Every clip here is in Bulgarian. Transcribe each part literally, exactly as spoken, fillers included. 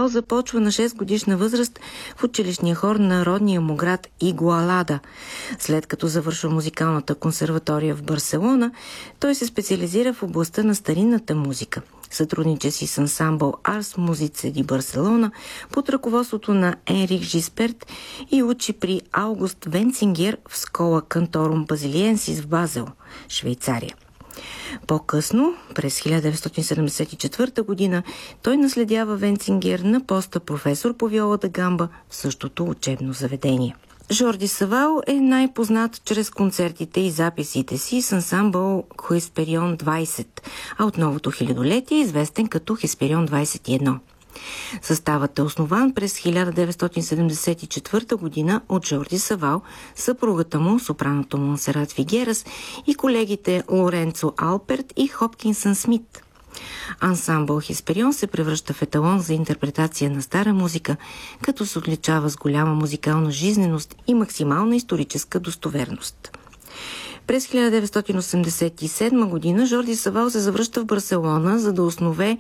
Савал започва на шест годишна възраст в училищния хор на родния му град Игуалада. След като завършва музикалната консерватория в Барселона, той се специализира в областта на старинната музика. Сътрудничи си с ансамбъл Арс Музице ди Барселона под ръководството на Енрих Жисперт и учи при Аугуст Венцингер в Скола Канторум Базилиенсис в Базел, Швейцария. По-късно, през хиляда деветстотин седемдесет и четвърта година, той наследява Венцингер на поста професор по виола да гамба в същото учебно заведение. Жорди Савал е най-познат чрез концертите и записите си с ансамбъл Хесперион двайсет, а от новото хилядолетие е известен като Хесперион двайсет и едно. Съставът е основан през хиляда деветстотин седемдесет и четвърта година от Жорди Савал, съпругата му, сопраното Монсерат Фигерас и колегите Лоренцо Алперт и Хопкинсън Смит. Ансамбъл Хесперион се превръща в еталон за интерпретация на стара музика, като се отличава с голяма музикална жизненост и максимална историческа достоверност. През хиляда деветстотин осемдесет и седма година Жорди Савал се завръща в Барселона, за да основе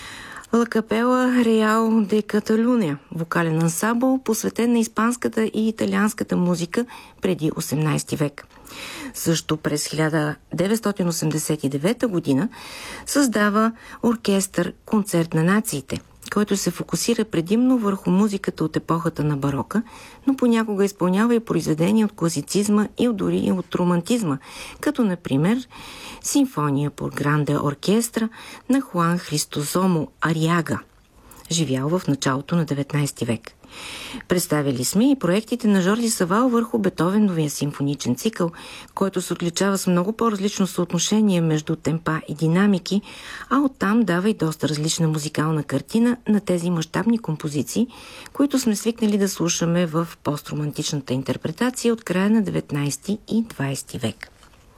Ла Капела Реал де Каталуния, вокален ансамбъл, посветен на испанската и италианската музика преди осемнайсети век. Също през хиляда деветстотин осемдесет и девета година създава оркестър Концерт на нациите, който се фокусира предимно върху музиката от епохата на барока, но понякога изпълнява и произведения от класицизма и дори и от романтизма, като например Симфония по Гранде оркестра на Хуан Христозомо Ариага, живял в началото на деветнайсети век. Представили сме и проектите на Жорди Савал върху Бетовеновия симфоничен цикъл, който се отличава с много по-различно съотношение между темпа и динамики, а оттам дава и доста различна музикална картина на тези мащабни композиции, които сме свикнали да слушаме в постромантичната интерпретация от края на деветнайсети и двайсети век.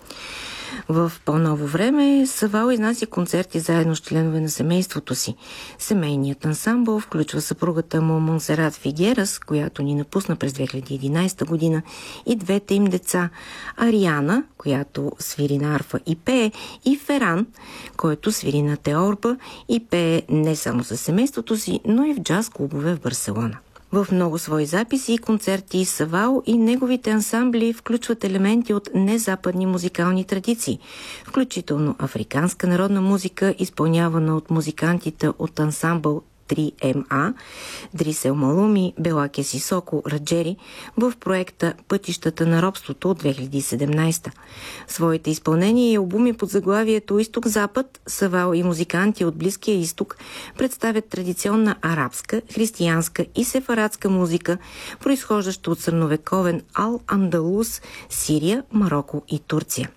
В по-ново време Савал изнася концерти заедно с членове на семейството си. Семейният ансамбъл включва съпругата му Монсерат Фигерас, която ни напусна през две хиляди и единайсета година, и двете им деца Ариана, която свири на арфа и пее, и Феран, който свири на теорба и пее не само със семейството си, но и в джаз-клубове в Барселона. В много свои записи и концерти Савал и неговите ансамбли включват елементи от незападни музикални традиции, включително африканска народна музика, изпълнявана от музикантите от ансамбъл три ем а, Дрисел Малуми, Белаке Сисоко, Раджери в проекта Пътищата на робството от две хиляди и седемнайсета. В своите изпълнения и албуми под заглавието Изток-Запад, Савал и музиканти от Близкия изток представят традиционна арабска, християнска и сефарадска музика, произхождаща от средновековен Ал-Андалус, Сирия, Мароко и Турция.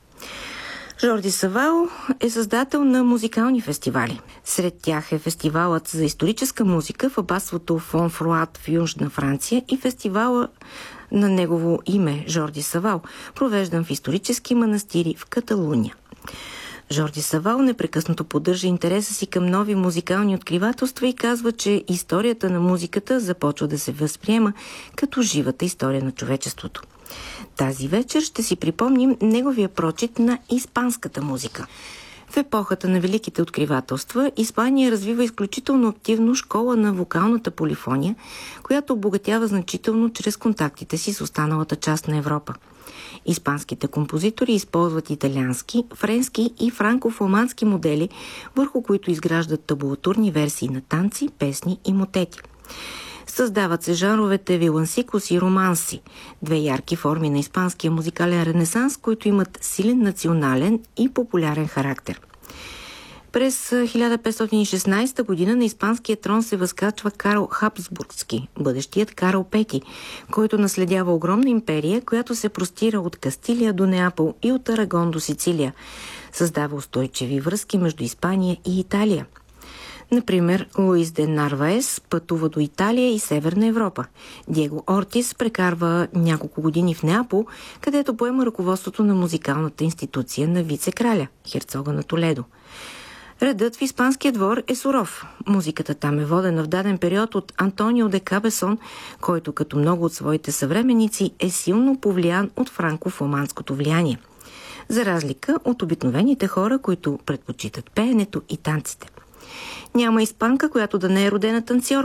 Жорди Савал е създател на музикални фестивали. Сред тях е фестивалът за историческа музика в абатството Фонфруат в Южна Франция и фестивала на негово име Жорди Савал, провеждан в исторически манастири в Каталуния. Жорди Савал непрекъснато поддържа интереса си към нови музикални откривателства и казва, че историята на музиката започва да се възприема като живата история на човечеството. Тази вечер ще си припомним неговия прочит на испанската музика. В епохата на великите откривателства Испания развива изключително активно школа на вокалната полифония, която обогатява значително чрез контактите си с останалата част на Европа. Испанските композитори използват италиански, френски и франко-фламандски модели, върху които изграждат табулатурни версии на танци, песни и мотети. Създават се жанровете вилансикос и романси, две ярки форми на испанския музикален ренесанс, които имат силен национален и популярен характер. През хиляда петстотин и шестнайсета година на испанския трон се възкачва Карл Хабсбургски, бъдещият Карл Пети, който наследява огромна империя, която се простира от Кастилия до Неапол и от Арагон до Сицилия. Създава устойчиви връзки между Испания и Италия. Например, Луис де Нарваес пътува до Италия и Северна Европа. Диего Ортис прекарва няколко години в Неапол, където поема ръководството на музикалната институция на вице-краля, херцога на Толедо. Редът в испанския двор е суров. Музиката там е водена в даден период от Антонио де Кабесон, който като много от своите съвременници е силно повлиян от франко-фламандското влияние, за разлика от обикновените хора, които предпочитат пеенето и танците. Няма испанка, която да не е родена танцор.